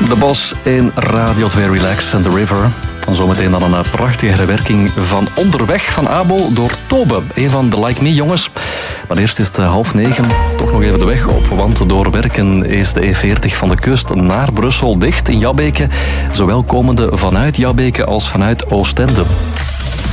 De Bos in Radio 2 Relax and the River. En zometeen dan een prachtige herwerking van Onderweg van Abel door Tobe, een van de Like Me jongens. Maar eerst is het 8:30, toch nog even de weg op, want door werken is de E40 van de kust naar Brussel dicht in Jabbeke, zowel komende vanuit Jabbeke als vanuit Oostende.